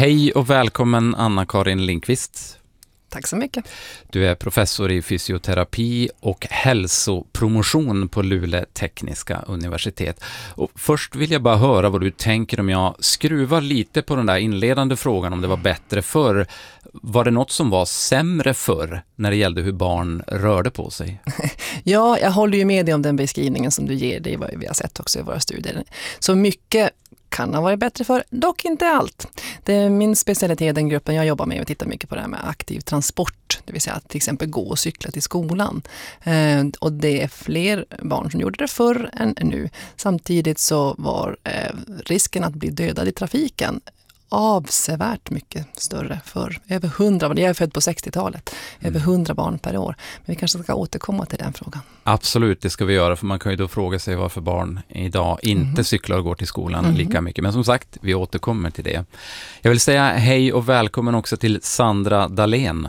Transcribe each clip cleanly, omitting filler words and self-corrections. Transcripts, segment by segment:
Hej och välkommen Anna-Karin Lindqvist. Tack så mycket. Du är professor i fysioterapi och hälsopromotion på Luleå tekniska universitet. Och först vill jag bara höra vad du tänker om jag skruvar lite på den där inledande frågan om det var bättre förr. Var det något som var sämre förr när det gällde hur barn rörde på sig? Ja, jag håller ju med dig om den beskrivningen som du ger. Det är vad vi har sett också i våra studier. Så mycket kan ha varit bättre för, dock inte allt. Det är min specialitet, den gruppen jag jobbar med, och tittar mycket på det här med aktiv transport, det vill säga att till exempel gå och cykla till skolan. Och det är fler barn som gjorde det förr än nu. Samtidigt så var risken att bli dödad i trafiken avsevärt mycket större för över 100, jag är född på 60-talet, över 100 barn per år. Men vi kanske ska återkomma till den frågan. Absolut, det ska vi göra, för man kan ju då fråga sig varför barn idag inte cyklar och går till skolan lika mycket. Men som sagt, vi återkommer till det. Jag vill säga hej och välkommen också till Sandra Dahlén.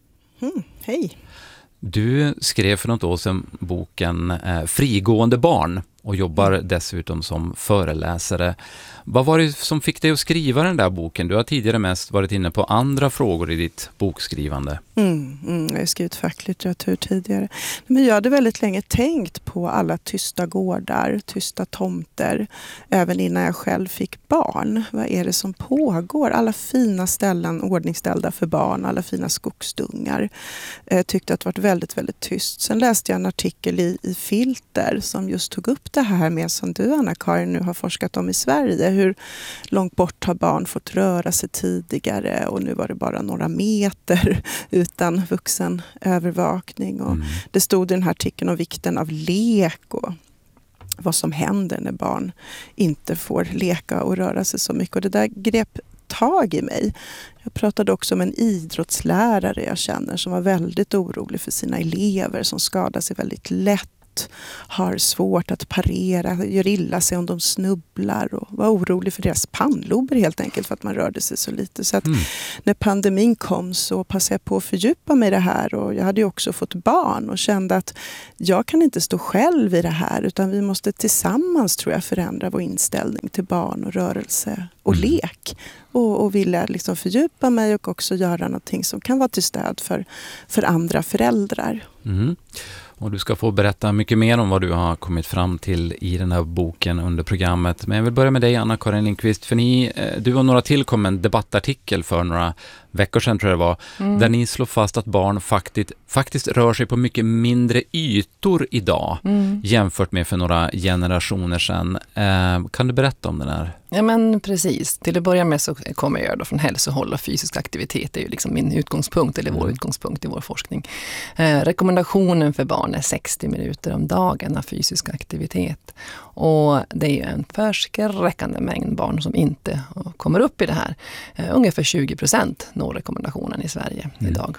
Hej. Du skrev för något år sedan boken Frigående barn och jobbar dessutom som föreläsare. Vad var det som fick dig att skriva den där boken? Du har tidigare mest varit inne på andra frågor i ditt bokskrivande. Jag har skrivit facklitteratur tidigare. Men jag hade väldigt länge tänkt på alla tysta gårdar, tysta tomter, även innan jag själv fick barn. Vad är det som pågår? Alla fina ställen ordningställda för barn, alla fina skogsdungar. Jag tyckte att det var väldigt, väldigt tyst. Sen läste jag en artikel i Filter som just tog upp det här med, som du, Anna-Karin, nu har forskat om i Sverige. Hur långt bort har barn fått röra sig tidigare, och nu var det bara några meter utan vuxen övervakning. Och det stod i den här artikeln om vikten av lek och vad som händer när barn inte får leka och röra sig så mycket. Och det där grep tag i mig. Jag pratade också med en idrottslärare jag känner som var väldigt orolig för sina elever som skadar sig väldigt lätt, har svårt att parera, gör illa sig om de snubblar, och var orolig för deras pannlober helt enkelt för att man rörde sig så lite. Så att när pandemin kom så passade jag på att fördjupa mig i det här, och jag hade ju också fått barn och kände att jag kan inte stå själv i det här, utan vi måste tillsammans, tror jag, förändra vår inställning till barn och rörelse och lek. Och ville liksom fördjupa mig och också göra någonting som kan vara till stöd för andra föräldrar. Och du ska få berätta mycket mer om vad du har kommit fram till i den här boken under programmet. Men jag vill börja med dig, Anna-Karin Lindqvist, för du och några till kom en debattartikel för några veckor sedan, tror jag det var, där ni slår fast att barn faktiskt rör sig på mycket mindre ytor idag jämfört med för några generationer sedan. Kan du berätta om den här? Ja, men precis. Till att börja med så kommer jag då från hälsohåll, och fysisk aktivitet är ju liksom min utgångspunkt, eller vår utgångspunkt i vår forskning. Rekommendationen för barn är 60 minuter om dagen av fysisk aktivitet. Och det är ju en förskräckande mängd barn som inte kommer upp i det här. Ungefär 20% når rekommendationen i Sverige idag.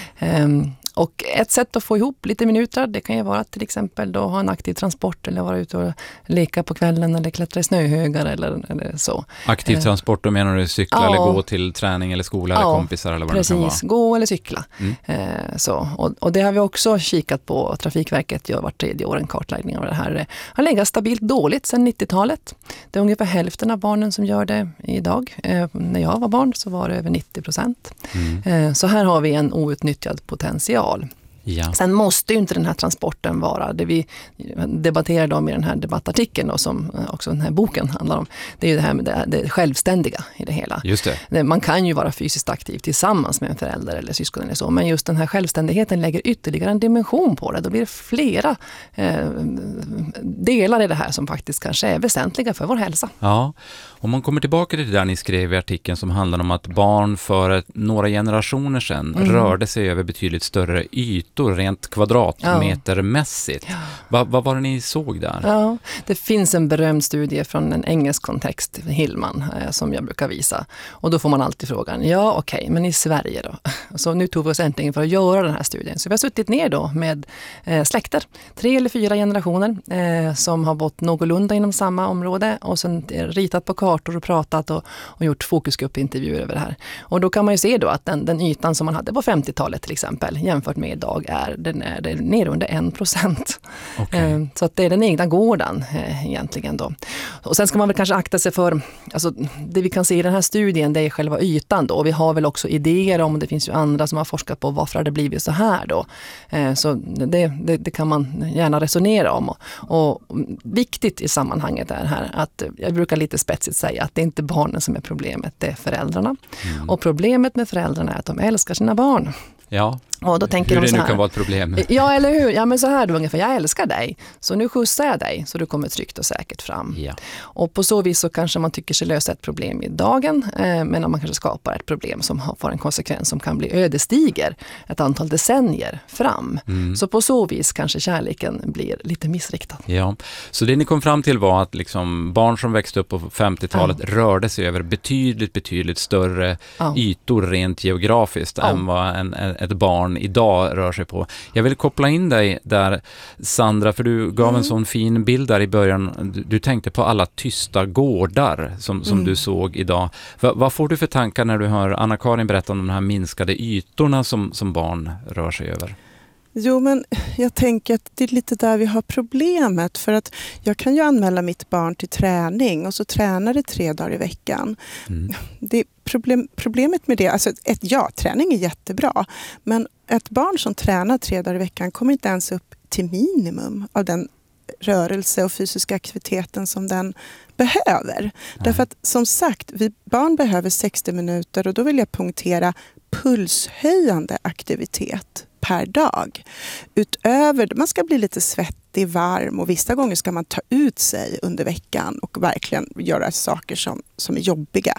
Och ett sätt att få ihop lite minuter, det kan ju vara att till exempel då ha en aktiv transport, eller vara ute och leka på kvällen, eller klättra i snöhögar eller så. Aktiv transport, då menar du cykla eller gå till träning eller skola eller kompisar eller vad det kan vara? Precis, gå eller cykla. Så. Och det har vi också kikat på. Trafikverket gör vart 3:e år en kartläggning av det här. Det har legat stabilt dåligt sedan 90-talet. Det är ungefär hälften av barnen som gör det idag. När jag var barn så var det över 90%. Så här har vi en outnyttjad potential. Ja. Sen måste ju inte den här transporten vara det vi debatterade om i den här debattartikeln och som också den här boken handlar om. Det är ju det här med det självständiga i det hela. Just det. Man kan ju vara fysiskt aktiv tillsammans med en förälder eller syskon eller så, men just den här självständigheten lägger ytterligare en dimension på det. Då blir det flera delar i det här som faktiskt kanske är väsentliga för vår hälsa. Ja, om man kommer tillbaka till det där ni skrev i artikeln som handlar om att barn för några generationer sedan rörde sig över betydligt större ytor rent kvadratmetermässigt. Ja. Vad var det ni såg där? Ja, det finns en berömd studie från en engelsk kontext, Hillman, som jag brukar visa. Och då får man alltid frågan, okej, men i Sverige då? Så nu tog vi oss äntligen för att göra den här studien. Så vi har suttit ner då med släkter, 3 eller 4 generationer som har bott någorlunda inom samma område och sen ritat på kartor och pratat och gjort fokusgruppintervjuer över det här. Och då kan man ju se då att den ytan som man hade på 50-talet till exempel jämfört med idag idag det är ner under 1%. Okay. Så att det är den egna gården egentligen då. Och sen ska man väl kanske akta sig för, alltså det vi kan se i den här studien, det är själva ytan då. Och vi har väl också idéer om, det finns ju andra som har forskat på varför har det blivit så här då. Så det kan man gärna resonera om. Och viktigt i sammanhanget är här att jag brukar lite spetsigt säga att det är inte barnen som är problemet, det är föräldrarna. Och problemet med föräldrarna är att de älskar sina barn. Ja, och då tänker hur de det så nu här, kan vara ett problem. Ja, eller hur? Ja, men så här då ungefär, jag älskar dig. Så nu skjutsar jag dig så du kommer tryggt och säkert fram. Ja. Och på så vis så kanske man tycker sig lösa ett problem i dagen. Men man kanske skapar ett problem som får en konsekvens som kan bli ödesdiger ett antal decennier fram. Så på så vis kanske kärleken blir lite missriktad. Ja, så det ni kom fram till var att liksom barn som växte upp på 50-talet rörde sig över betydligt större ytor rent geografiskt än vad ett barn idag rör sig på. Jag vill koppla in dig där, Sandra, för du gav en sån fin bild där i början. Du tänkte på alla tysta gårdar som du såg idag. Vad får du för tankar när du hör Anna-Karin berätta om de här minskade ytorna som barn rör sig över? Jo, men jag tänker att det är lite där vi har problemet. För att jag kan ju anmäla mitt barn till träning och så tränar det 3 dagar i veckan. Det är problemet med det, alltså träning är jättebra. Men ett barn som tränar 3 dagar i veckan kommer inte ens upp till minimum av den rörelse och fysiska aktiviteten som den behöver. Nej. Därför att som sagt, barn behöver 60 minuter och då vill jag punktera pulshöjande aktivitet per dag. Utöver, man ska bli lite svettig, varm och vissa gånger ska man ta ut sig under veckan och verkligen göra saker som är jobbiga.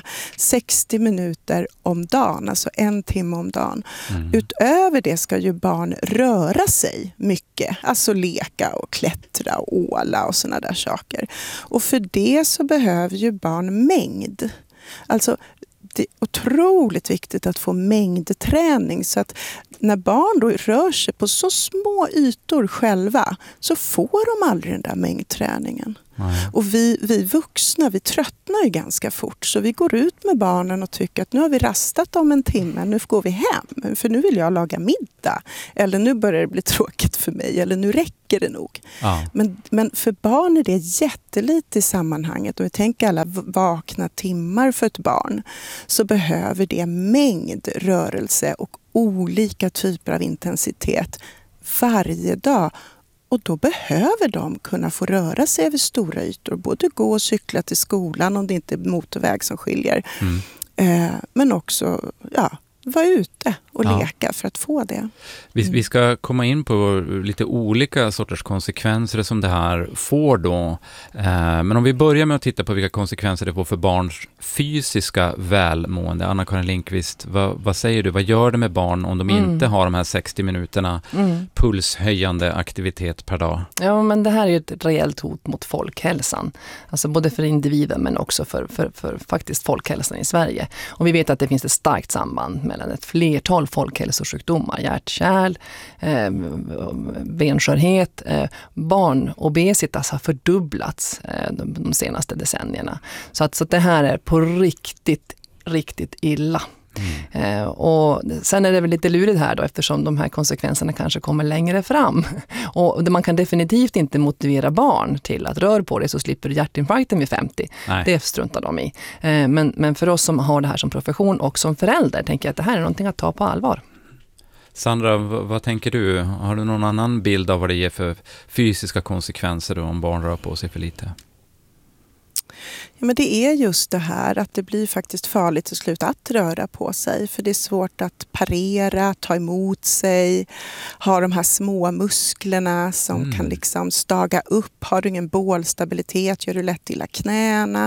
60 minuter om dagen, alltså 1 timme om dagen. Utöver det ska ju barn röra sig mycket, alltså leka och klättra och åla och såna där saker. Och för det så behöver ju barn mängd. Alltså det är otroligt viktigt att få mängdträning så att när barn då rör sig på så små ytor själva så får de aldrig den där mängdträningen. Nej. Och vi vuxna, vi tröttnar ju ganska fort så vi går ut med barnen och tycker att nu har vi rastat om 1 timme, nu går vi hem för nu vill jag laga middag eller nu börjar det bli tråkigt för mig eller nu räcker det nog. Ja. Men för barn är det jättelite i sammanhanget och vi tänker alla vakna timmar för ett barn så behöver det mängd rörelse och olika typer av intensitet varje dag. Och då behöver de kunna få röra sig över stora ytor. Både gå och cykla till skolan om det inte är motorväg som skiljer. Men också vara ute och leka för att få det. Vi ska komma in på lite olika sorters konsekvenser som det här får då. Men om vi börjar med att titta på vilka konsekvenser det får för barns fysiska välmående. Anna-Karin Lindqvist, vad säger du? Vad gör det med barn om de inte har de här 60 minuterna pulshöjande aktivitet per dag? Ja, men det här är ett rejält hot mot folkhälsan. Alltså både för individen men också för faktiskt folkhälsan i Sverige. Och vi vet att det finns ett starkt samband mellan ett flertal folkhälsosjukdomar, hjärt-kärl, benskörhet, barnobesitas har fördubblats de senaste decennierna. Så att det här är på riktigt illa. Och sen är det väl lite lurigt här då eftersom de här konsekvenserna kanske kommer längre fram och man kan definitivt inte motivera barn till att röra på det så slipper du hjärtinfarkten vid 50. Nej. Det struntar de i. Men för oss som har det här som profession och som förälder tänker jag att det här är någonting att ta på allvar. Sandra, vad tänker du? Har du någon annan bild av vad det ger för fysiska konsekvenser då om barn rör på sig för lite? Ja, men det är just det här att det blir faktiskt farligt till slut att röra på sig. För det är svårt att parera, ta emot sig, ha de här små musklerna som kan liksom staga upp. Har du ingen bålstabilitet gör du lätt illa knäna.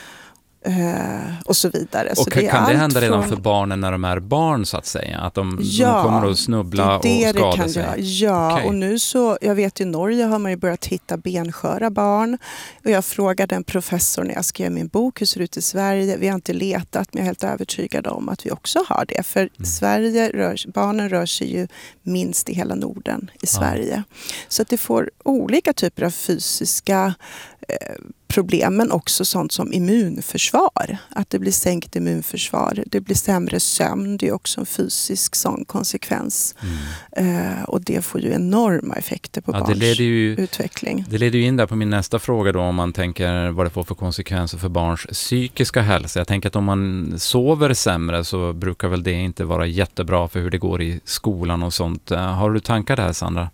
Och så vidare. Och så kan det hända redan för barnen när de är barn så att säga? Att de kommer att snubbla och skada sig? Ja, okay. Och nu så, jag vet i Norge har man ju börjat hitta bensköra barn. Och jag frågade en professor när jag skrev min bok, hur ser det ut i Sverige? Vi har inte letat, men jag är helt övertygad om att vi också har det. För Sverige, barnen rör sig ju minst i hela Norden i Sverige. Så att det får olika typer av fysiska problem, men också sånt som immunförsvar. Att det blir sänkt immunförsvar. Det blir sämre sömn. Det är också en fysisk sån konsekvens. Och det får ju enorma effekter på barns utveckling. Det leder ju in där på min nästa fråga då, om man tänker vad det får för konsekvenser för barns psykiska hälsa. Jag tänker att om man sover sämre så brukar väl det inte vara jättebra för hur det går i skolan och sånt. Har du tankar där, Sandra?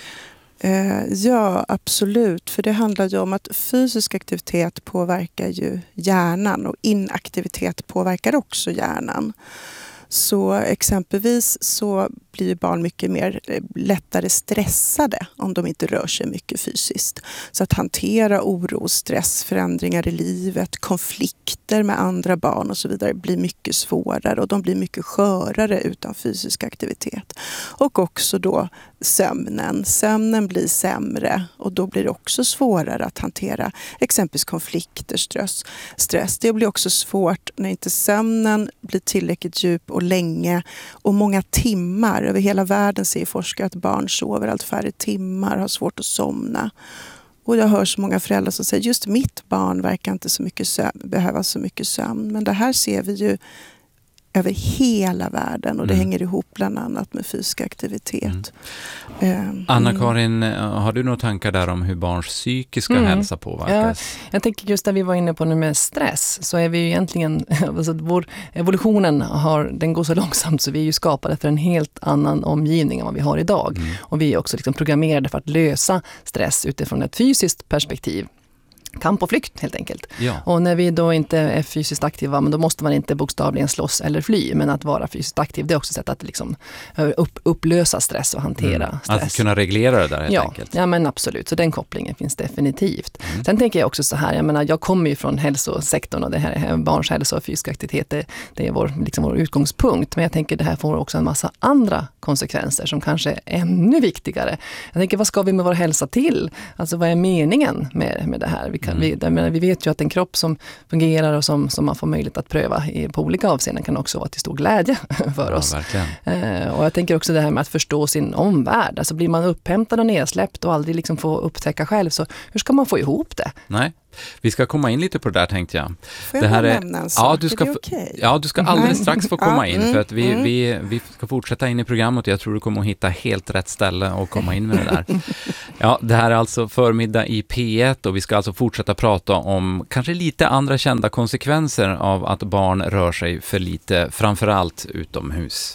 Ja, absolut. För det handlar ju om att fysisk aktivitet påverkar ju hjärnan och inaktivitet påverkar också hjärnan. Så exempelvis så blir barn mycket mer lättare stressade om de inte rör sig mycket fysiskt. Så att hantera oro, stress, förändringar i livet, konflikter med andra barn och så vidare blir mycket svårare och de blir mycket skörare utan fysisk aktivitet. Och också då sömnen. Sömnen blir sämre och då blir det också svårare att hantera exempelvis konflikter, stress. Det blir också svårt när inte sömnen blir tillräckligt djup och länge och många timmar. Över hela världen ser forskare att barn sover allt färre timmar, har svårt att somna. Och jag hör så många föräldrar som säger just mitt barn verkar inte så mycket behöva så mycket sömn. Men det här ser vi ju över hela världen och det hänger ihop bland annat med fysisk aktivitet. Anna-Karin, har du några tankar där om hur barns psykiska hälsa påverkas? Ja, jag tänker just där vi var inne på nu med stress, så är vi ju egentligen, alltså vår evolutionen den går så långsamt så vi är ju skapade för en helt annan omgivning än vad vi har idag. Och vi är också liksom programmerade för att lösa stress utifrån ett fysiskt perspektiv. Kamp och flykt helt enkelt. Ja. Och när vi då inte är fysiskt aktiva, men då måste man inte bokstavligen slåss eller fly, men att vara fysiskt aktiv, det är också ett sätt att liksom upplösa stress och hantera stress. Att kunna reglera det där helt enkelt. Ja, men absolut. Så den kopplingen finns definitivt. Sen tänker jag också så här, jag kommer ju från hälsosektorn och det här är barns hälsa och fysisk aktivitet, det är vår utgångspunkt. Men jag tänker det här får också en massa andra konsekvenser som kanske är ännu viktigare. Jag tänker, vad ska vi med vår hälsa till? Alltså vad är meningen med det här? Vi vet ju att en kropp som fungerar och som man får möjlighet att pröva på olika avseenden kan också vara till stor glädje för oss. Och jag tänker också det här med att förstå sin omvärld. Alltså blir man upphämtad och nedsläppt och aldrig liksom få upptäcka själv, så hur ska man få ihop det? Nej. Vi ska komma in lite på det där, tänkte jag. Får jag nämna en sak? Du ska alldeles strax få komma in för att vi ska fortsätta in i programmet och jag tror du kommer att hitta helt rätt ställe och komma in med det där. Ja, det här är alltså förmiddag i P1 och vi ska alltså fortsätta prata om kanske lite andra kända konsekvenser av att barn rör sig för lite, framförallt utomhus.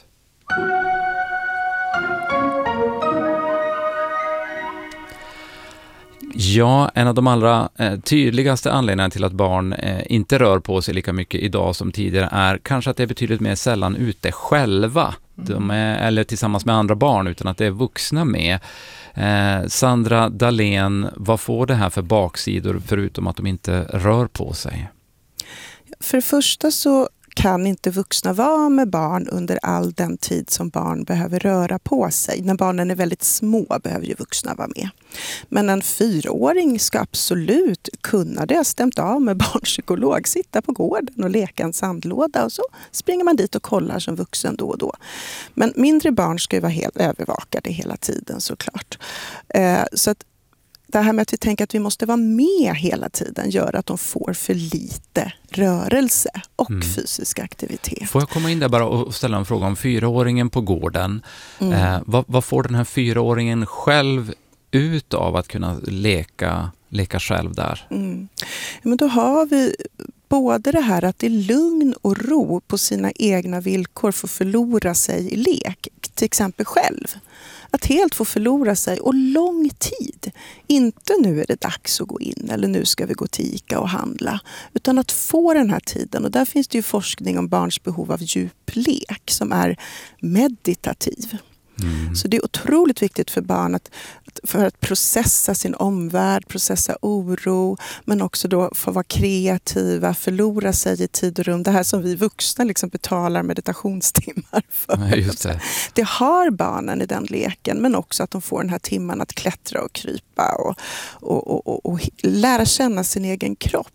Ja, en av de allra tydligaste anledningarna till att barn inte rör på sig lika mycket idag som tidigare är kanske att det är betydligt mer sällan ute själva. Eller tillsammans med andra barn, utan att det är vuxna med. Sandra Dahlén, vad får det här för baksidor förutom att de inte rör på sig? För det första så kan inte vuxna vara med barn under all den tid som barn behöver röra på sig. När barnen är väldigt små behöver ju vuxna vara med. Men en 4-åring ska absolut kunna, det har stämt av med barnpsykolog, sitta på gården och leka en sandlåda och så springer man dit och kollar som vuxen då och då. Men mindre barn ska ju vara helt övervakade hela tiden såklart. Så att det här med att vi tänker att vi måste vara med hela tiden gör att de får för lite rörelse och fysisk aktivitet. Får jag komma in där bara och ställa en fråga om 4-åringen på gården? Vad får den här 4-åringen själv ut av att kunna leka själv där? Men då har vi både det här att i lugn och ro på sina egna villkor får förlora sig i lek, till exempel själv. Att helt få förlora sig och lång tid. Inte nu är det dags att gå in eller nu ska vi gå till Ica och handla. Utan att få den här tiden. Och där finns det ju forskning om barns behov av djuplek som är meditativ. Så det är otroligt viktigt för barn för att processa sin omvärld, processa oro, men också då få vara kreativa, förlora sig i tid och rum. Det här som vi vuxna liksom betalar meditationstimmar för. Ja, just det. Det har barnen i den leken, men också att de får den här timman att klättra och krypa och lära känna sin egen kropp.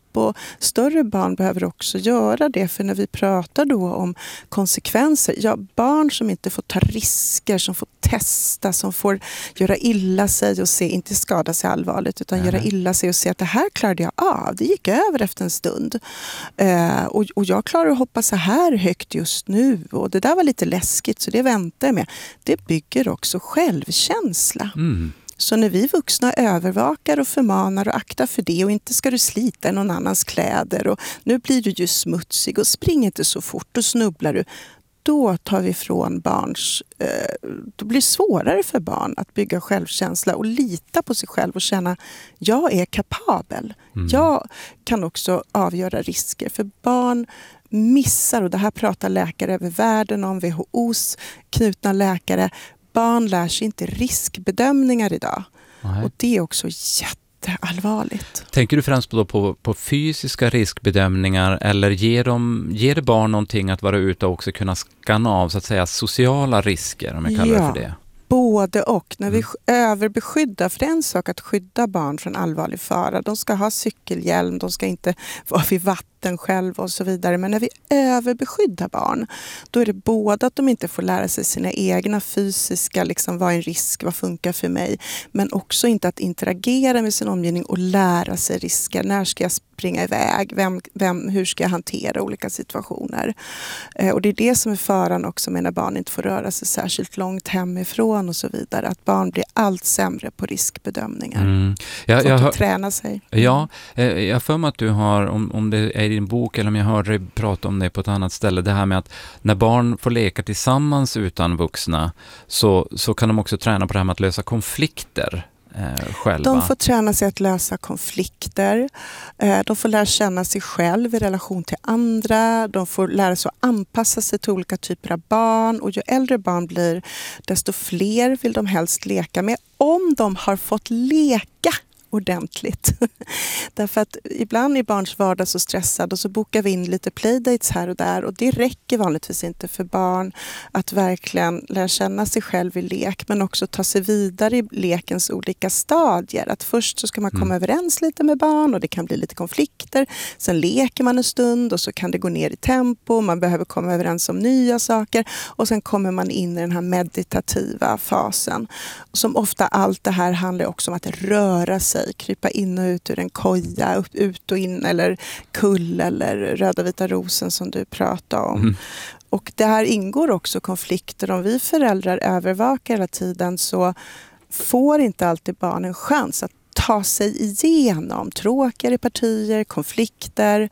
och större barn behöver också göra det. För när vi pratar då om konsekvenser, ja, barn som inte får ta risker, som får testa, som får göra illa sig och se, inte skada sig allvarligt, utan göra illa sig och se att det här klarade jag av. Det gick över efter en stund. Och jag klarar att hoppa så här högt just nu. Och det där var lite läskigt, så det väntar jag med. Det bygger också självkänsla. Så när vi vuxna övervakar och förmanar och aktar för det, och inte ska du slita i någon annans kläder, och nu blir du ju smutsig och spring inte så fort och snubblar du. Då tar vi från då blir det svårare för barn att bygga självkänsla och lita på sig själv och känna jag är kapabel. Jag kan också avgöra risker, för barn missar, och det här pratar läkare över världen om, WHO:s knutna läkare. Barn lär sig inte riskbedömningar idag. Nej. Och det är också jätteallvarligt. Tänker du främst på fysiska riskbedömningar, eller ger det barn någonting att vara ute och också kunna skanna av så att säga sociala risker, om jag kallar det för det? Både och. När vi överbeskyddar, för det är en sak att skydda barn från allvarlig fara. De ska ha cykelhjälm, de ska inte vara vid vatten själv och så vidare. Men när vi överbeskyddar barn, då är det både att de inte får lära sig sina egna fysiska, liksom, vad är en risk, vad funkar för mig. Men också inte att interagera med sin omgivning och lära sig risker. När ska jag springa iväg? Hur ska jag hantera olika situationer? Och det är det som är faran också med när barn inte får röra sig särskilt långt hemifrån och så vidare. Att barn blir allt sämre på riskbedömningar. Jag träna sig. Ja, jag för mig att du har, om det är i din bok eller om jag hörde dig prata om det på ett annat ställe, det här med att när barn får leka tillsammans utan vuxna så kan de också träna på det här med att lösa konflikter själva. De får träna sig att lösa konflikter. De får lära känna sig själv i relation till andra. De får lära sig att anpassa sig till olika typer av barn. Och ju äldre barn blir, desto fler vill de helst leka med. Om de har fått leka ordentligt. Därför att ibland är barns vardag så stressad och så bokar vi in lite playdates här och där, och det räcker vanligtvis inte för barn att verkligen lära känna sig själv i lek, men också ta sig vidare i lekens olika stadier. Att först så ska man komma överens lite med barn och det kan bli lite konflikter. Sen leker man en stund och så kan det gå ner i tempo. Man behöver komma överens om nya saker och sen kommer man in i den här meditativa fasen. Som ofta allt det här handlar också om att röra sig, krypa in och ut ur en koja, ut och in, eller kull eller röda vita rosen som du pratade om. Och det här ingår också konflikter. Om vi föräldrar övervakar hela tiden så får inte alltid barn en chans att ta sig igenom tråkigare partier, konflikter.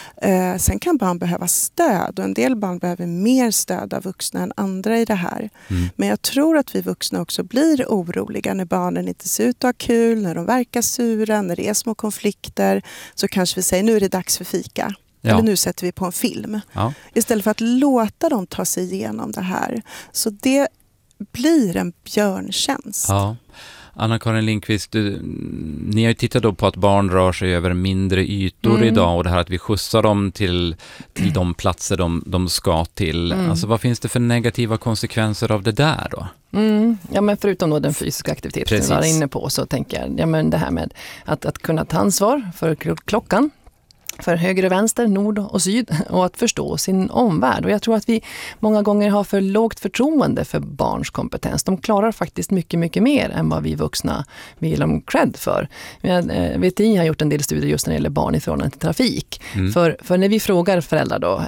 Sen kan barn behöva stöd, och en del barn behöver mer stöd av vuxna än andra i det här. Men jag tror att vi vuxna också blir oroliga när barnen inte ser ut att ha kul, när de verkar sura, när det är små konflikter. Så kanske vi säger, nu är det dags för fika. Ja. Eller nu sätter vi på en film. Ja. Istället för att låta dem ta sig igenom det här. Så det blir en björntjänst. Ja. Anna-Karin Lindqvist, ni har ju tittat då på att barn rör sig över mindre ytor idag, och det här att vi skjutsar dem till de platser de ska till. Alltså, vad finns det för negativa konsekvenser av det där då? Ja, men förutom då den fysiska aktiviteten som jag var inne på, så tänker jag, ja, men det här med att kunna ta ansvar för klockan, för höger och vänster, nord och syd, och att förstå sin omvärld. Och jag tror att vi många gånger har för lågt förtroende för barns kompetens. De klarar faktiskt mycket, mycket mer än vad vi vuxna vill ha cred för. VTI har gjort en del studier just när det gäller barn i förhållande till trafik. För när vi frågar föräldrar då,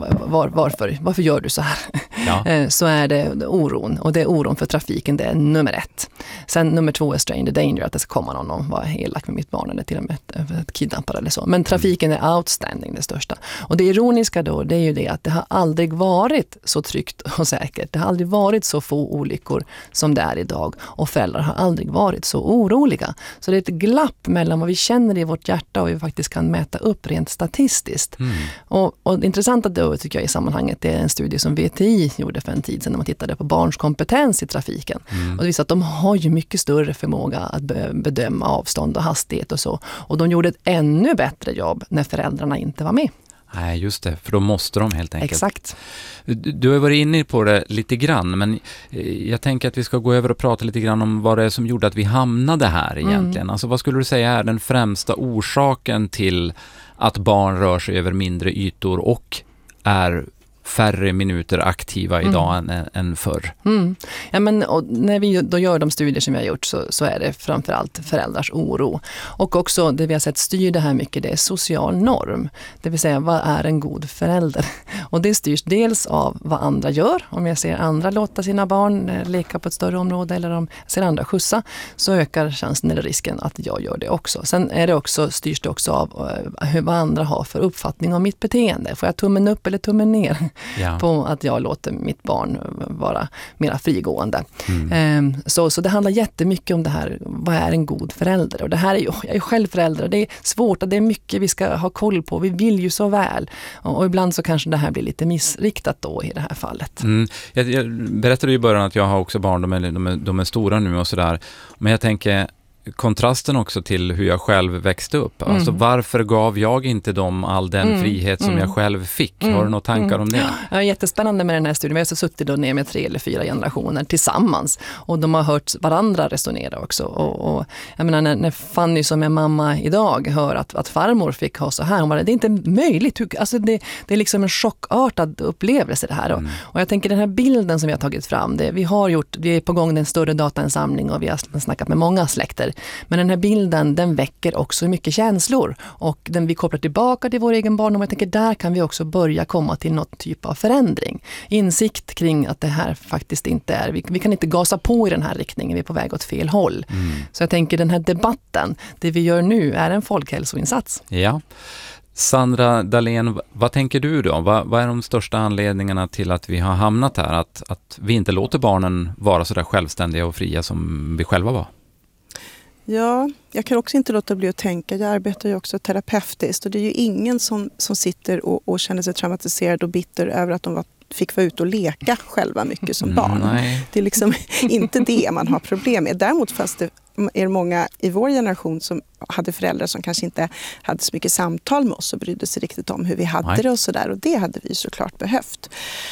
varför gör du så här? Ja. Så är det oron. Och det är oron för trafiken, det är nummer 1. Sen nummer 2 är strain the danger, att det ska komma någon och vara elak med mitt barn eller till och med ett kidnappare eller så. Men trafiken är outstanding, det största. Och det ironiska då, det är ju det att det har aldrig varit så tryggt och säkert. Det har aldrig varit så få olyckor som det är idag. Och föräldrar har aldrig varit så oroliga. Så det är ett glapp mellan vad vi känner i vårt hjärta och vi faktiskt kan mäta upp rent statistiskt. Och intressant att då tycker jag i sammanhanget, det är en studie som VTI gjorde för en tid sedan när man tittade på barns kompetens i trafiken. Och det visar att de har ju mycket större förmåga att bedöma avstånd och hastighet och så. Och de gjorde ett ännu bättre jobb när föräldrarna inte var med. Nej, just det. För då måste de helt enkelt. Exakt. Du har varit inne på det lite grann, men jag tänker att vi ska gå över och prata lite grann om vad det är som gjorde att vi hamnade här egentligen. Alltså vad skulle du säga är den främsta orsaken till att barn rör sig över mindre ytor och är färre minuter aktiva idag än förr? Ja, men, och när vi då gör de studier som vi har gjort så är det framförallt föräldrars oro. Och också det vi har sett styr det här mycket, det är social norm. Det vill säga, vad är en god förälder? Och det styrs dels av vad andra gör. Om jag ser andra låta sina barn leka på ett större område eller om jag ser andra skjutsa, så ökar chansen eller risken att jag gör det också. Sen är det också, styrs det också av vad andra har för uppfattning om mitt beteende. Får jag tummen upp eller tummen ner? Ja. På att jag låter mitt barn vara mera frigående. Så det handlar jättemycket om det här, vad är en god förälder? Och det här är ju, jag är själv förälder och det är svårt och det är mycket vi ska ha koll på. Vi vill ju så väl. Och ibland så kanske det här blir lite missriktat då i det här fallet. Jag berättade ju i början att jag har också barn, de är stora nu och sådär. Men jag tänker kontrasten också till hur jag själv växte upp. Alltså varför gav jag inte dem all den frihet som jag själv fick? Har du några tankar om det? Ja, jättespännande med den här studien. Vi har så suttit då ner med 3 eller 4 generationer tillsammans och de har hört varandra resonera också. Och jag menar, när Fanny som är mamma idag hör att farmor fick ha så här, hon bara, det är inte möjligt. Alltså det är liksom en chockartad upplevelse det här. Och jag tänker den här bilden som vi har tagit fram, vi är på gång en större datainsamling och vi har snackat med många släkter. Men den här bilden, den väcker också mycket känslor och vi kopplar tillbaka till vår egen barndom och jag tänker där kan vi också börja komma till något typ av förändring. Insikt kring att det här faktiskt inte är, vi kan inte gasa på i den här riktningen, vi är på väg åt fel håll. Så jag tänker den här debatten, det vi gör nu är en folkhälsoinsats. Ja. Sandra Dahlén, vad tänker du då? Vad är de största anledningarna till att vi har hamnat här? Att vi inte låter barnen vara så där självständiga och fria som vi själva var? Ja, jag kan också inte låta bli att tänka. Jag arbetar ju också terapeutiskt och det är ju ingen som sitter och känner sig traumatiserad och bitter över att de fick vara ute och leka själva mycket som barn. Det är liksom inte det man har problem med. Däremot fast det är många i vår generation som hade föräldrar som kanske inte hade så mycket samtal med oss och brydde sig riktigt om hur vi hade det och sådär. Och det hade vi såklart behövt.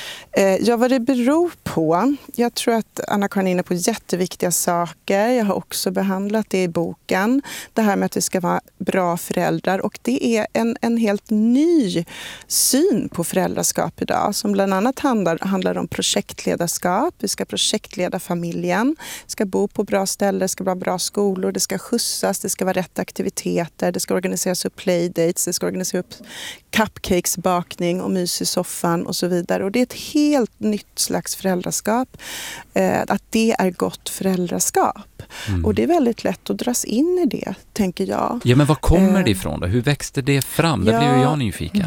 Ja, vad det beror på. Jag tror att Anna-Karin är inne på jätteviktiga saker. Jag har också behandlat det i boken. Det här med att vi ska vara bra föräldrar. Och det är en helt ny syn på föräldraskap idag. Som bland annat handlar om projektledarskap. Vi ska projektleda familjen. Vi ska bo på bra ställen. Det ska vara bra skolor. Det ska skjutsas. Det ska vara rätt aktiviteter. Det ska organiseras upp playdates. Det ska organiseras upp cupcakesbakning och mys i soffan och så vidare. Och det är ett helt nytt slags föräldraskap. Att det är gott föräldraskap. Och det är väldigt lätt att dras in i det, tänker jag. Ja, men var kommer det ifrån då? Hur växte det fram? Där blev jag nyfiken.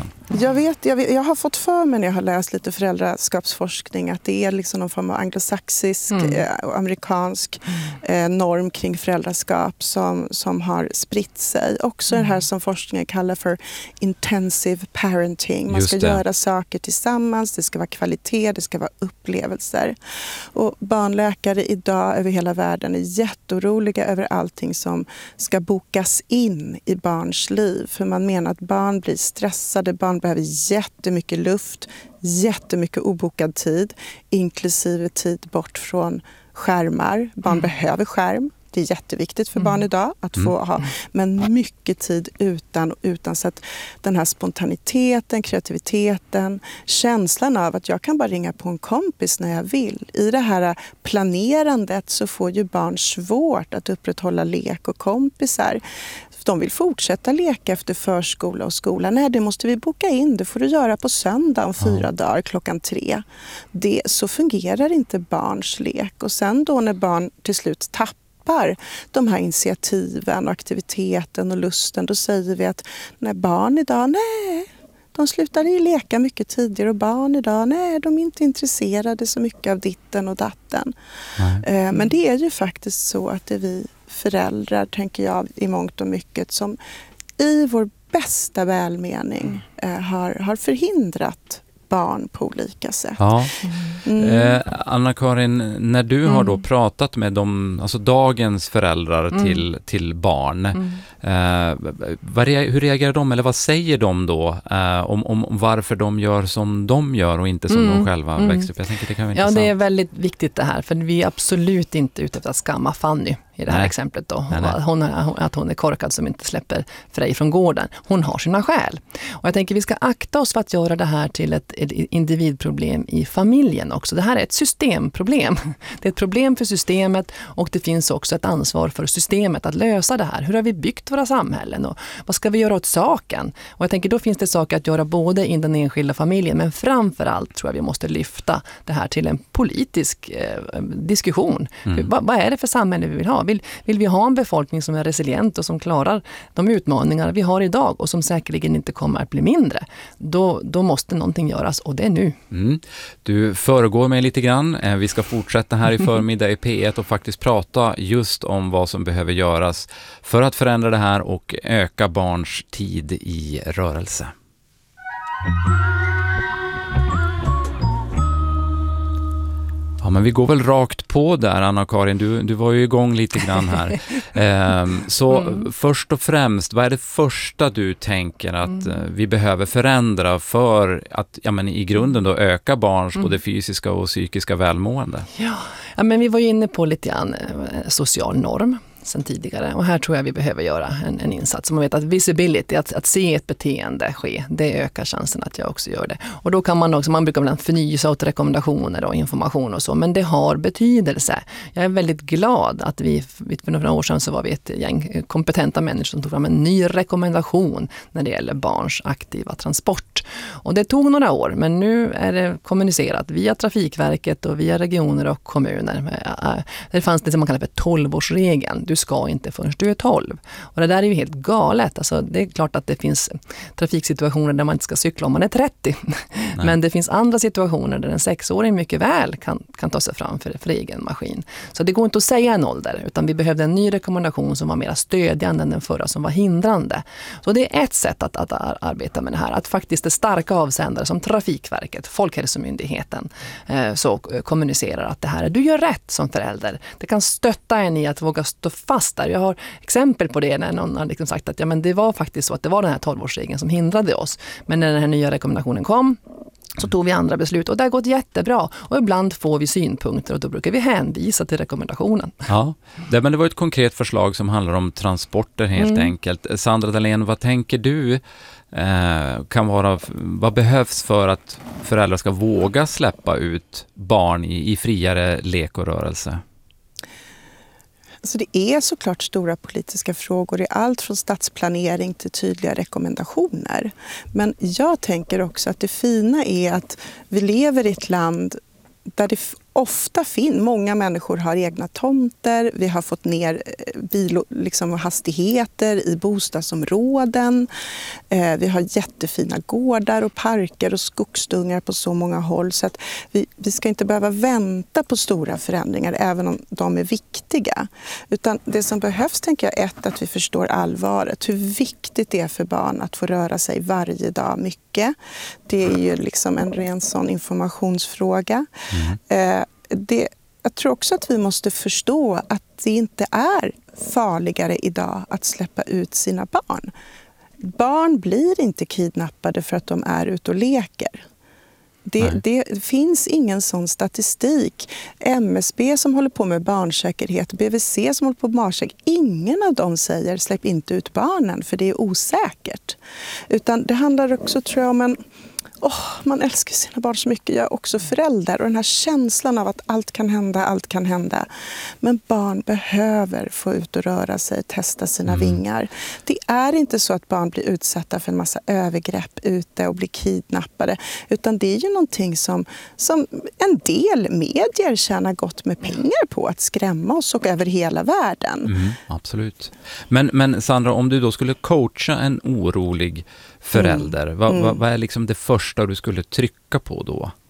Jag har fått för mig när jag har läst lite föräldraskapsforskning att det är liksom någon form av anglosaxisk och amerikansk norm kring föräldraskap som har spritt sig. Också det här som forskningen kallar för intensive parenting. Man ska göra saker tillsammans, det ska vara kvalitet, det ska vara upplevelser. Och barnläkare idag över hela världen är jätteoroliga över allting som ska bokas in i barns liv. För man menar att barn blir stressade, barn behöver jättemycket luft, jättemycket obokad tid, inklusive tid bort från skärmar. Barn behöver skärm. Det är jätteviktigt för barn idag att få ha, men mycket tid utan så att den här spontaniteten, kreativiteten, känslan av att jag kan bara ringa på en kompis när jag vill. I det här planerandet så får ju barn svårt att upprätthålla lek och kompisar. De vill fortsätta leka efter förskola och skola. Nej, det måste vi boka in. Det får du göra på söndag om 4 dagar klockan 3. Så fungerar inte barns lek. Och sen då när barn till slut tappar de här initiativen och aktiviteten och lusten, då säger vi att när barn idag, de slutar leka mycket tidigare och barn idag, de är inte intresserade så mycket av ditten och datten. Men det är ju faktiskt så att det är vi föräldrar, tänker jag, i mångt och mycket som i vår bästa välmening har förhindrat barn på olika sätt. Ja. Anna-Karin, när du har då pratat med alltså dagens föräldrar till barn, hur reagerar de eller vad säger de då om varför de gör som de gör och inte som de själva växer upp? Jag tänker det kan vara intressant. Ja, det är väldigt viktigt det här, för vi är absolut inte ute efter att skamma Fanny i det här exemplet då. Nej. Att hon är korkad som inte släpper Frej från gården. Hon har sina skäl. Och jag tänker vi ska akta oss för att göra det här till ett individproblem i familjen också. Det här är ett systemproblem. Det är ett problem för systemet och det finns också ett ansvar för systemet att lösa det här. Hur har vi byggt våra samhällen och vad ska vi göra åt saken? Och jag tänker då finns det saker att göra både i den enskilda familjen, men framförallt tror jag vi måste lyfta det här till en politisk diskussion. Vad är det för samhälle vi vill ha? Vill vi ha en befolkning som är resilient och som klarar de utmaningar vi har idag och som säkerligen inte kommer att bli mindre? Då måste någonting göras och det är nu. Du föregår mig lite grann. Vi ska fortsätta här i förmiddag i P1 och faktiskt prata just om vad som behöver göras för att förändra det här och öka barns tid i rörelse. Ja, men vi går väl rakt på där, Anna-Karin. Du var ju igång lite grann här. Först och främst, vad är det första du tänker att vi behöver förändra för att i grunden då öka barns både fysiska och psykiska välmående? Ja, men vi var ju inne på lite grann social norm sen tidigare. Och här tror jag vi behöver göra en insats. Man vet att visibility, att se ett beteende ske, det ökar chansen att jag också gör det. Och då kan man också, man brukar ibland förnya åt rekommendationer och information och så, men det har betydelse. Jag är väldigt glad att för några år sedan så var vi ett gäng kompetenta människor som tog fram en ny rekommendation när det gäller barns aktiva transport. Och det tog några år, men nu är det kommunicerat via Trafikverket och via regioner och kommuner. Det fanns det som man kallar för 12-årsregeln. Du ska inte förrän du är 12. Och det där är ju helt galet. Alltså, det är klart att det finns trafiksituationer där man inte ska cykla om man är 30. Men det finns andra situationer där en 6-åring mycket väl kan ta sig fram för egen maskin. Så det går inte att säga en ålder, utan vi behövde en ny rekommendation som var mer stödjande än den förra som var hindrande. Så det är ett sätt att arbeta med det här. Att faktiskt det starka avsändare som Trafikverket, Folkhälsomyndigheten så kommunicerar att det här, du gör rätt som förälder. Det kan stötta en i att våga stå fast där. Jag har exempel på det när någon har liksom sagt att det var faktiskt så att det var den här 12-årsregeln som hindrade oss. Men när den här nya rekommendationen kom så tog vi andra beslut och det har gått jättebra. Och ibland får vi synpunkter och då brukar vi hänvisa till rekommendationen. Ja, men det var ett konkret förslag som handlar om transporter helt enkelt. Sandra Dahlén, vad tänker du vad behövs för att föräldrar ska våga släppa ut barn i friare lek och rörelse? Så det är såklart stora politiska frågor i allt från stadsplanering till tydliga rekommendationer. Men jag tänker också att det fina är att vi lever i ett land där det ofta många människor har egna tomter. Vi har fått ner hastigheter i bostadsområden. Vi har jättefina gårdar och parker och skogsdungar på så många håll. Så att vi ska inte behöva vänta på stora förändringar även om de är viktiga. Utan det som behövs, tänker jag, att vi förstår allvaret. Hur viktigt det är för barn att få röra sig varje dag mycket. Det är ju liksom en ren sån informationsfråga. Jag tror också att vi måste förstå att det inte är farligare idag att släppa ut sina barn. Barn blir inte kidnappade för att de är ute och leker. Det finns ingen sån statistik. MSB som håller på med barnsäkerhet, BVC som håller på med barnsäkerhet, ingen av dem säger släpp inte ut barnen för det är osäkert. Utan det handlar också, tror jag, om man älskar sina barn så mycket. Jag är också förälder och den här känslan av att allt kan hända. Men barn behöver få ut och röra sig, testa sina vingar. Det är inte så att barn blir utsatta för en massa övergrepp ute och blir kidnappade. Utan det är ju någonting som en del medier tjänar gott med pengar på, att skrämma oss och över hela världen. Absolut. Men Sandra, om du då skulle coacha en orolig förälder, vad är liksom det första du skulle trycka på då?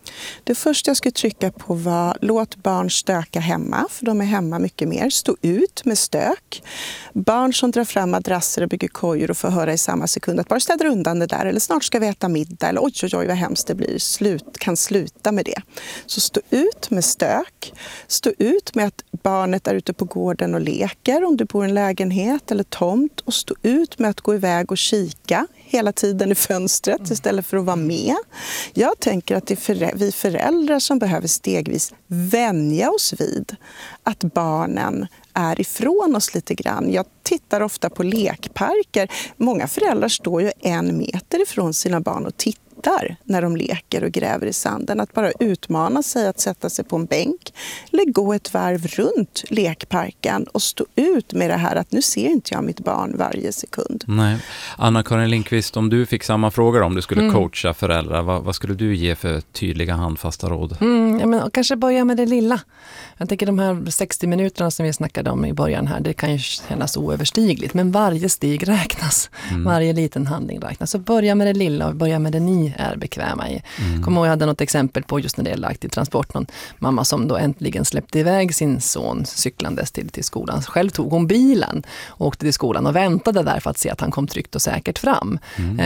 Det första jag skulle trycka på var låt barn stöka hemma, för de är hemma mycket mer. Stå ut med stök. Barn som drar fram madrasser och bygger kojor och får höra i samma sekund att bara städa undan det där, eller snart ska vi äta middag, eller oj vad hemskt det blir, kan sluta med det. Så stå ut med stök. Stå ut med att barnet är ute på gården och leker om du bor i en lägenhet eller tomt, och stå ut med att gå iväg och kika hela tiden i fönstret istället för att vara med. Jag tänker att det är vi föräldrar som behöver stegvis vänja oss vid att barnen är ifrån oss lite grann. Jag tittar ofta på lekparker. Många föräldrar står ju 1 meter ifrån sina barn och tittar när de leker och gräver i sanden. Att bara utmana sig att sätta sig på en bänk eller gå ett varv runt lekparken och stå ut med det här att nu ser inte jag mitt barn varje sekund. Nej. Anna-Karin Lindqvist, om du fick samma frågor om du skulle coacha föräldrar, vad skulle du ge för tydliga handfasta råd? Kanske börja med det lilla. Jag tänker de här 60 minuterna som vi snackade om i början här, det kan ju kännas oöverstigligt, men varje steg räknas. Varje liten handling räknas. Så börja med det lilla och börja med det ni är bekväma i. Kommer ihåg, jag hade något exempel på just när det gäller aktiv transport. Någon mamma som då äntligen släppte iväg sin son cyklandes till skolan. Själv tog hon bilen och åkte till skolan och väntade där för att se att han kom tryggt och säkert fram.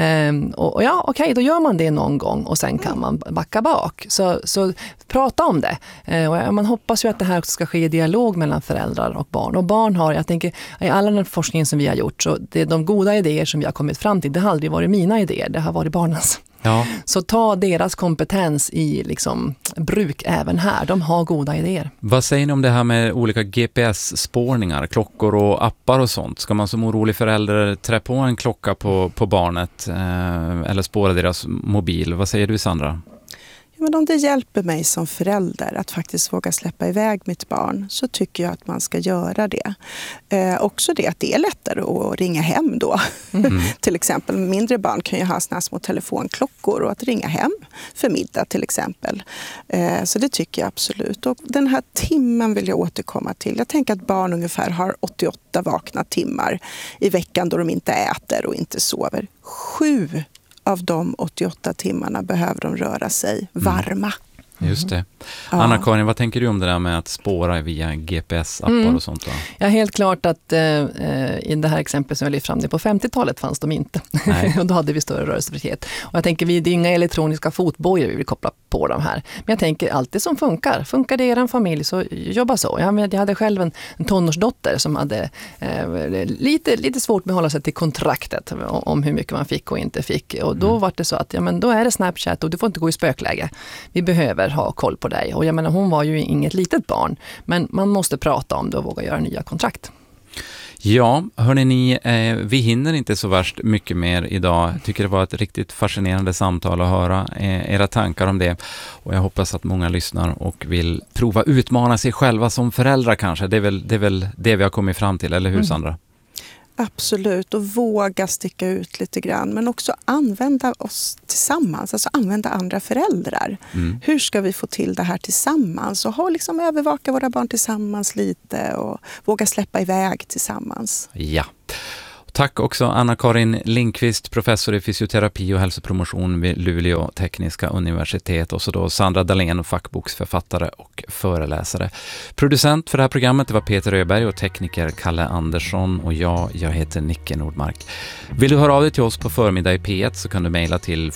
Då gör man det någon gång och sen kan man backa bak. Så prata om det. Och man hoppas ju att det här ska ske i dialog mellan föräldrar och barn. Och barn har, jag tänker, i all den forskningen som vi har gjort, så det är de goda idéer som vi har kommit fram till, det har aldrig varit mina idéer, det har varit barnens. Ja. Så ta deras kompetens i bruk även här. De har goda idéer. Vad säger ni om det här med olika GPS-spårningar, klockor och appar och sånt? Ska man som orolig förälder trä på en klocka på barnet eller spåra deras mobil? Vad säger du, Sandra? Men om det hjälper mig som förälder att faktiskt våga släppa iväg mitt barn, så tycker jag att man ska göra det. Också det att det är lättare att ringa hem då. Till exempel mindre barn kan ju ha såna små telefonklockor, och att ringa hem för middag till exempel. Så det tycker jag absolut. Och den här timmen vill jag återkomma till. Jag tänker att barn ungefär har 88 vakna timmar i veckan då de inte äter och inte sover. 7 av de 88 timmarna behöver de röra sig varma. Just det. Anna-Karin, vad tänker du om det där med att spåra via GPS-appar och sånt då? Ja, helt klart att i det här exemplet som jag lyft fram, det på 50-talet fanns de inte. Och då hade vi större rörelsefrihet. Och jag tänker, det är inga elektroniska fotbojor vi vill koppla på de här. Men jag tänker, allt det som funkar. Funkar det i er familj, så jobba så. Jag hade själv en tonårsdotter som hade lite svårt med att hålla sig till kontraktet om hur mycket man fick och inte fick. Och då var det så att, då är det Snapchat och du får inte gå i spökläge. Vi behöver ha koll på dig. Och hon var ju inget litet barn, men man måste prata om det och våga göra nya kontrakt. Ja, hörni ni, vi hinner inte så värst mycket mer idag. Jag tycker det var ett riktigt fascinerande samtal att höra era tankar om det. Och jag hoppas att många lyssnar och vill prova utmana sig själva som föräldrar kanske. Det är väl det vi har kommit fram till, eller hur Sandra? Absolut, och våga sticka ut lite grann, men också använda oss tillsammans, alltså använda andra föräldrar. Hur ska vi få till det här tillsammans och övervaka våra barn tillsammans lite och våga släppa iväg tillsammans. Ja. Tack också Anna-Karin Lindqvist, professor i fysioterapi och hälsopromotion vid Luleå tekniska universitet, och så då Sandra Dahlén, fackboksförfattare och föreläsare. Producent för det här programmet var Peter Öberg och tekniker Kalle Andersson, och jag heter Nicke Nordmark. Vill du höra av dig till oss på förmiddag i P1 så kan du mejla till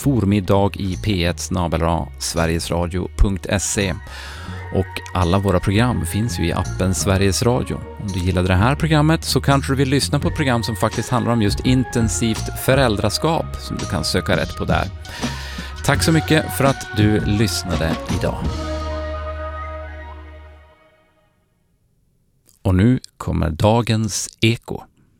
formiddag@sverigesradio.se. Och alla våra program finns ju i appen Sveriges Radio. Om du gillade det här programmet så kanske du vill lyssna på ett program som faktiskt handlar om just intensivt föräldraskap, som du kan söka rätt på där. Tack så mycket för att du lyssnade idag. Och nu kommer dagens Eko.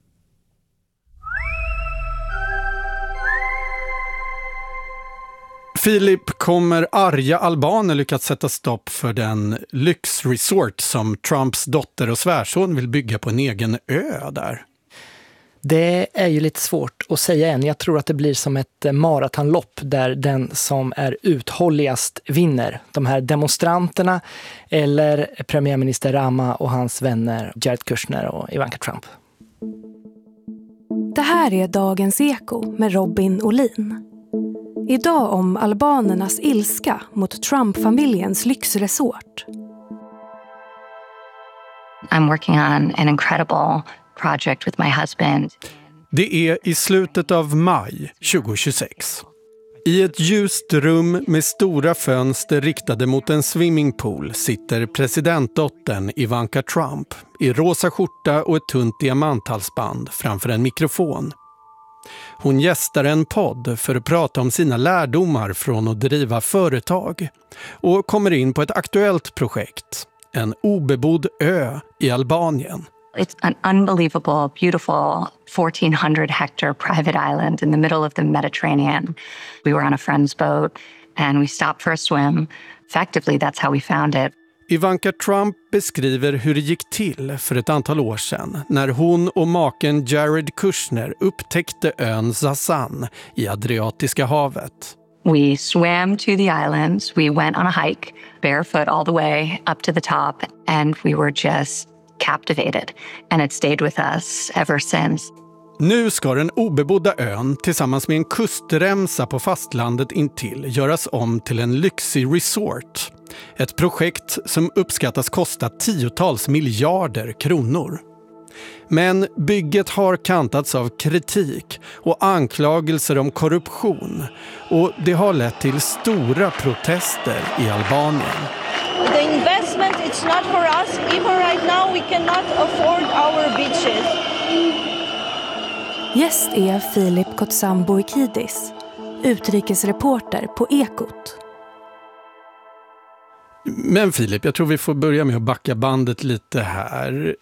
Filip, kommer arga albaner lyckats sätta stopp för den lyxresort som Trumps dotter och svärson vill bygga på en egen ö där? Det är ju lite svårt att säga än. Jag tror att det blir som ett maratonlopp där den som är uthålligast vinner. De här demonstranterna eller premiärminister Rama och hans vänner Jared Kushner och Ivanka Trump. Det här är Dagens Eko med Robin Olin. Idag om albanernas ilska mot Trump-familjens lyxresort. I'm working on an incredible project with my husband. Det är i slutet av maj 2026. I ett ljust rum med stora fönster riktade mot en swimmingpool sitter presidentdottern Ivanka Trump i rosa skjorta och ett tunt diamanthalsband framför en mikrofon. Hon gästar en podd för att prata om sina lärdomar från att driva företag och kommer in på ett aktuellt projekt, en obebodd ö i Albanien. It's an unbelievable, beautiful 1,400 hectare private island in the middle of the Mediterranean. We were on a friend's boat and we stopped for a swim. Effectively, that's how we found it. Ivanka Trump beskriver hur det gick till för ett antal år sedan när hon och maken Jared Kushner upptäckte ön Zazan i Adriatiska havet. We swam to the islands. We went on a hike, barefoot all the way up to the top, and we were just captivated. And it stayed with us ever since. Nu ska den obebodda ön tillsammans med en kustremsa på fastlandet intill göras om till en lyxig resort. Ett projekt som uppskattas kosta tiotals miljarder kronor. Men bygget har kantats av kritik och anklagelser om korruption. Och det har lett till stora protester i Albanien. The investment, it's not for us. Even right now we cannot afford our beaches. Gäst är Filip Kotsamboikidis, utrikesreporter på Ekot. Men Filip, jag tror vi får börja med att backa bandet lite här.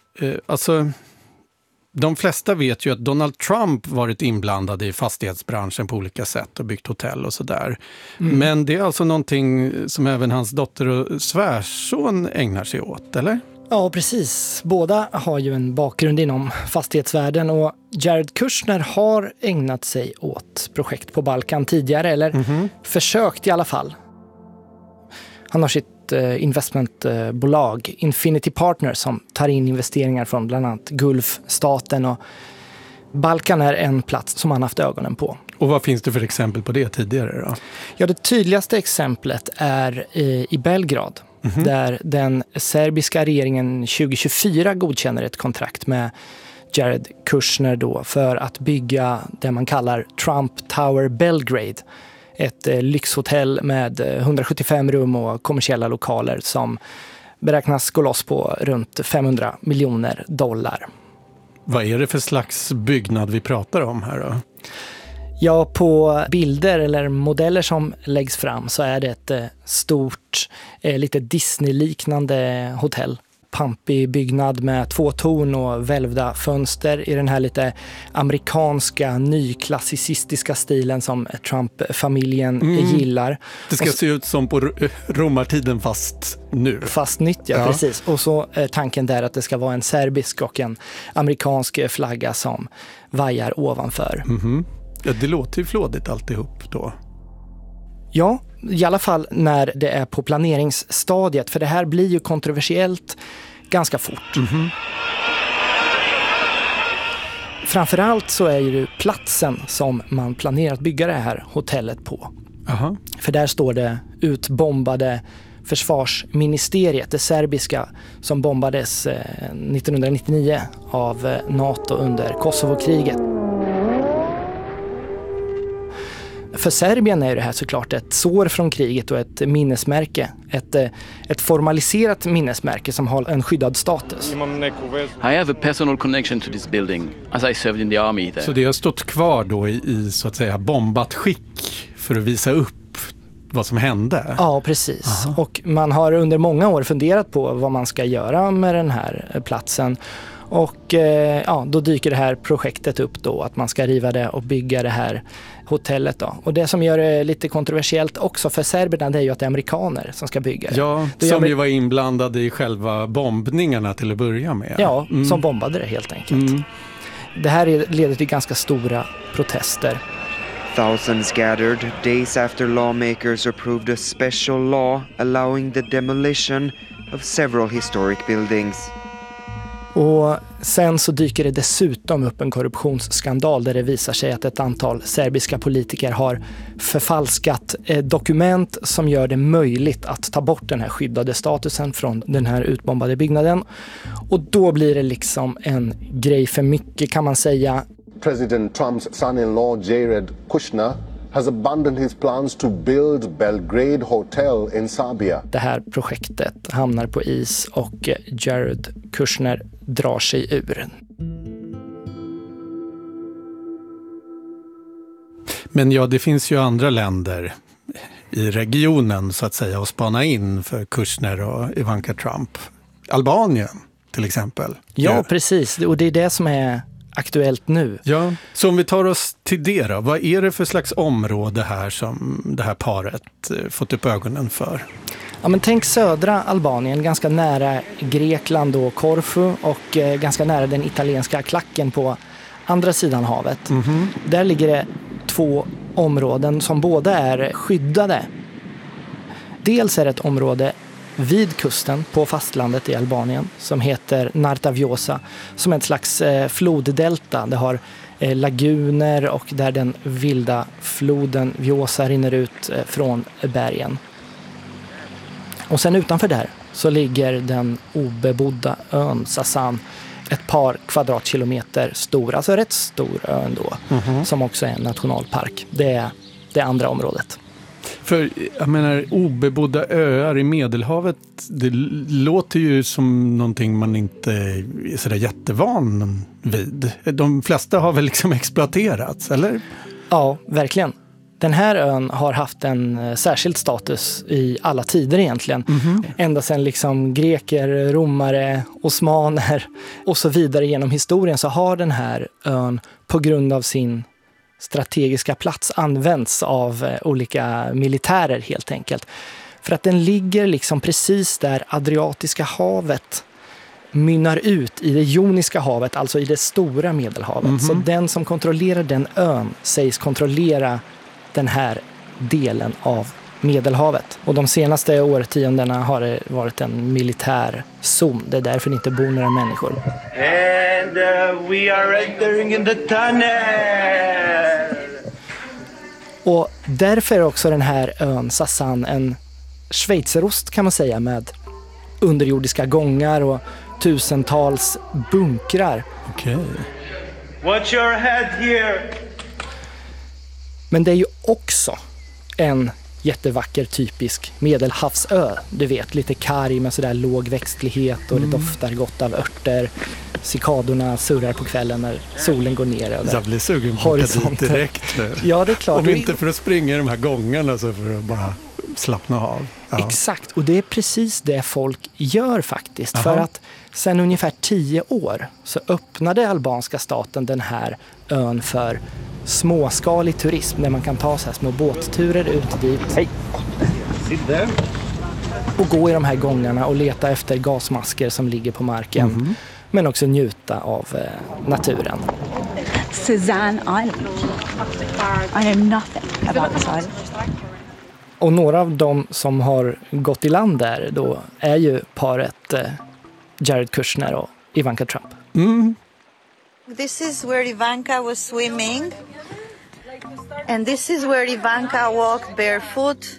De flesta vet ju att Donald Trump varit inblandad i fastighetsbranschen på olika sätt och byggt hotell och sådär. Men det är alltså någonting som även hans dotter och svärson ägnar sig åt, eller? Ja, precis. Båda har ju en bakgrund inom fastighetsvärlden och Jared Kushner har ägnat sig åt projekt på Balkan tidigare, eller försökt i alla fall. Han har sitt investmentbolag Infinity Partners som tar in investeringar från bland annat Gulfstaten, och Balkan är en plats som han haft ögonen på. Och vad finns det för exempel på det tidigare då? Ja, det tydligaste exemplet är i Belgrad. Där den serbiska regeringen 2024 godkänner ett kontrakt med Jared Kushner då för att bygga det man kallar Trump Tower Belgrade. Ett lyxhotell med 175 rum och kommersiella lokaler som beräknas gå loss på runt $500 miljoner. Vad är det för slags byggnad vi pratar om här då? Ja, på bilder eller modeller som läggs fram så är det ett stort, lite Disney-liknande hotell. Pampig byggnad med 2 torn och välvda fönster i den här lite amerikanska, nyklassicistiska stilen som Trump-familjen gillar. Det ska se ut som på romartiden fast nu. Fast nytt, ja, precis. Och så är tanken där att det ska vara en serbisk och en amerikansk flagga som vajar ovanför. Ja, det låter ju flådigt alltihop då. Ja, i alla fall när det är på planeringsstadiet. För det här blir ju kontroversiellt ganska fort. Framförallt så är ju platsen som man planerar att bygga det här hotellet på. För där står det utbombade försvarsministeriet, det serbiska, som bombades 1999 av NATO under Kosovo-kriget. För Serbien är det här såklart ett sår från kriget och ett minnesmärke. Ett formaliserat minnesmärke som har en skyddad status. I have a personal connection to this building as I served in the army there. Så det har stått kvar då i så att säga bombat skick för att visa upp vad som hände? Ja, precis. Och man har under många år funderat på vad man ska göra med den här platsen. Och då dyker det här projektet upp då, att man ska riva det och bygga det här hotellet då. Och det som gör det lite kontroversiellt också för serberna, det är ju att det är amerikaner som ska bygga det. Ja, som ju var inblandade i själva bombningarna till att börja med. Ja, som bombade det helt enkelt. Det här leder till ganska stora protester. Thousands gathered days after lawmakers approved a special law allowing the demolition of several historic buildings. Och sen så dyker det dessutom upp en korruptionsskandal där det visar sig att ett antal serbiska politiker har förfalskat dokument som gör det möjligt att ta bort den här skyddade statusen från den här utbombade byggnaden. Och då blir det liksom en grej för mycket, kan man säga. President Trump's son-in-law Jared Kushner has abandoned his plans to build Belgrade Hotel in Serbia. Det här projektet hamnar på is och Jared Kushner drar sig ur. Men ja, det finns ju andra länder i regionen så att säga att spana in för Kushner och Ivanka Trump. Albanien till exempel. Ja, precis. Och det är det som är aktuellt nu. Ja, så om vi tar oss till det då. Vad är det för slags område här som det här paret fått upp ögonen för? Ja, men tänk södra Albanien, ganska nära Grekland och Korfu och ganska nära den italienska klacken på andra sidan havet. Mm-hmm. Där ligger det 2 områden som båda är skyddade. Dels är det ett område vid kusten på fastlandet i Albanien som heter Narta-Vjosa, som är ett slags floddelta. Det har laguner och där den vilda floden Vjosa rinner ut från bergen. Och sen utanför där så ligger den obebodda ön Sasan, ett par kvadratkilometer stor, alltså rätt stor ö ändå, som också är en nationalpark. Det är det andra området. För jag menar, obebodda öar i Medelhavet, det låter ju som någonting man inte är sådär jättevan vid. De flesta har väl liksom exploaterats, eller? Ja, verkligen. Den här ön har haft en särskild status i alla tider egentligen. Ända sedan liksom greker, romare, osmaner och så vidare genom historien så har den här ön på grund av sin strategiska plats används av olika militärer helt enkelt. För att den ligger liksom precis där Adriatiska havet mynnar ut i det Joniska havet, alltså i det stora Medelhavet. Så den som kontrollerar den ön sägs kontrollera den här delen av Medelhavet. Och de senaste årtiondena har det varit en militär zon. Det är därför det inte bor några människor. And we are entering in the tunnel. Och därför är också den här ön Sasan en schweizerost kan man säga, med underjordiska gångar och tusentals bunkrar. Okej. Watch your head here. Men det är ju också en jättevacker typisk medelhavsö. Du vet, lite karg med sådär låg växtlighet och det doftar gott av örter. Cikadorna surrar på kvällen när solen går ner över jag blir sugen på dit direkt nu. Ja, det är klart. Om inte för att springa i de här gångarna så för att bara slappna av. Ja. Exakt, och det är precis det folk gör faktiskt. För att sedan ungefär 10 år så öppnade albanska staten den här ön för småskalig turism där man kan ta så här små båtturer ut dit. Hej! Och gå i de här gångarna och leta efter gasmasker som ligger på marken. Men också njuta av naturen. Suzanne Island. I know nothing about this island. Och några av dem som har gått i land där då är ju paret Jared Kushner och Ivanka Trump. This is where Ivanka was swimming. And this is where Ivanka walked barefoot